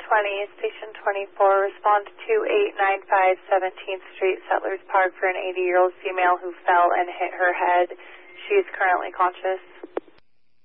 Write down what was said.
Station 24, respond to 2895 17th Street, Settlers Park, for an 80-year-old female who fell and hit her head. She is currently conscious.